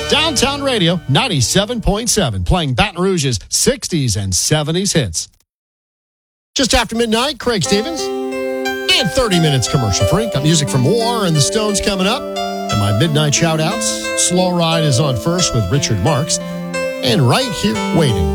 Downtown Radio 97.7, playing Baton Rouge's 60s and 70s hits. Just after midnight, Craig Stevens. And 30 minutes commercial-free. Got music from War and the Stones coming up. And my midnight shout-outs. Slow Ride is on first with Richard Marx. And Right Here Waiting